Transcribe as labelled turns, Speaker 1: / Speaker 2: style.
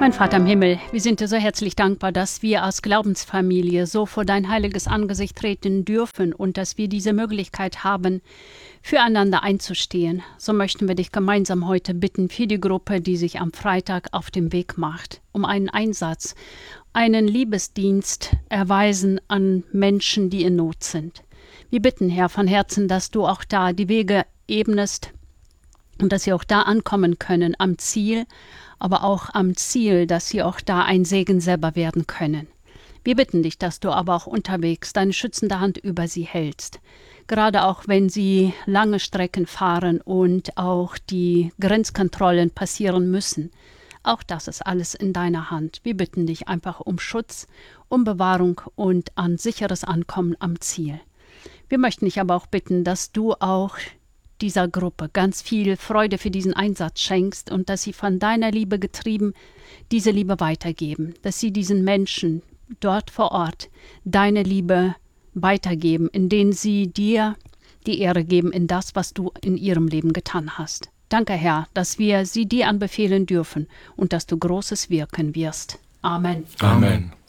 Speaker 1: Mein Vater im Himmel, wir sind dir so herzlich dankbar, dass wir als Glaubensfamilie so vor dein heiliges Angesicht treten dürfen und dass wir diese Möglichkeit haben, füreinander einzustehen. So möchten wir dich gemeinsam heute bitten für die Gruppe, die sich am Freitag auf den Weg macht, um einen Einsatz, einen Liebesdienst erweisen an Menschen, die in Not sind. Wir bitten, Herr, von Herzen, dass du auch da die Wege ebnest und dass sie auch da ankommen können am Ziel, aber auch am Ziel, dass sie auch da ein Segen selber werden können. Wir bitten dich, dass du aber auch unterwegs deine schützende Hand über sie hältst. Gerade auch, wenn sie lange Strecken fahren und auch die Grenzkontrollen passieren müssen. Auch das ist alles in deiner Hand. Wir bitten dich einfach um Schutz, um Bewahrung und ein sicheres Ankommen am Ziel. Wir möchten dich aber auch bitten, dass du auch dieser Gruppe ganz viel Freude für diesen Einsatz schenkst und dass sie von deiner Liebe getrieben diese Liebe weitergeben, dass sie diesen Menschen dort vor Ort deine Liebe weitergeben, indem sie dir die Ehre geben in das, was du in ihrem Leben getan hast. Danke, Herr, dass wir sie dir anbefehlen dürfen und dass du Großes wirken wirst. Amen.
Speaker 2: Amen.